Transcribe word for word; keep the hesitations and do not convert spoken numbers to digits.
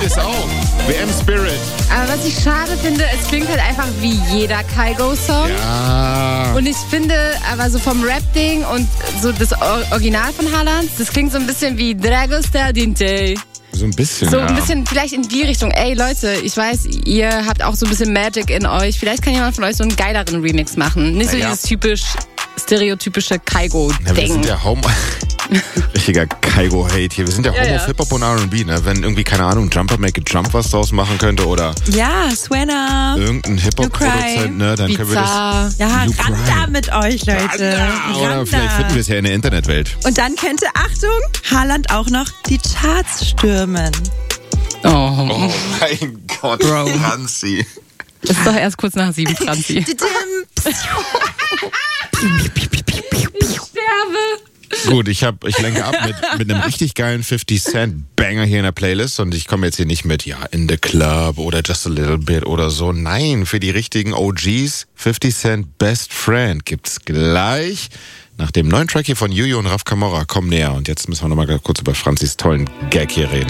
es auch. W M Spirit. Aber was ich schade finde, es klingt halt einfach wie jeder Kygo-Song. Ja. Und ich finde, aber so vom Rap-Ding und so das Original von Haaland, das klingt so ein bisschen wie Dragos der Dinte. So ein bisschen, So ja. ein bisschen vielleicht in die Richtung. Ey Leute, ich weiß, ihr habt auch so ein bisschen Magic in euch. Vielleicht kann jemand von euch so einen geileren Remix machen. Nicht so Naja. dieses typisch stereotypische Kygo-Ding. Na, wir sind ja Home... Richtiger Kygo-Hate hier. Wir sind ja, Ja, Home ja. of Hip-Hop und R and B, ne? Wenn irgendwie, keine Ahnung, Jumper Make It Jump was draus machen könnte oder Ja, Swanna. irgendein Hip-Hop-Produzent, ne? Dann können wir das... Bizarre. Ja, You ran cry. da mit euch, Leute. Ja, oder Ran vielleicht da. finden wir es ja in der Internetwelt. Und dann könnte, Achtung, Haaland auch noch die Charts stürmen. Oh. Oh mein Gott, Bro. Franzi. Es ist doch erst kurz nach sieben, Franzi. Didim. Ich sterbe. Gut, ich, hab, ich lenke ab mit, mit einem richtig geilen fifty Cent Banger hier in der Playlist und ich komme jetzt hier nicht mit, ja, In the Club oder Just a Little Bit oder so. Nein, für die richtigen O Gs, fifty Cent Best Friend gibt's gleich. Nach dem neuen Track hier von Juju und Raf Camora, komm näher. Und jetzt müssen wir nochmal kurz über Franzis tollen Gag hier reden.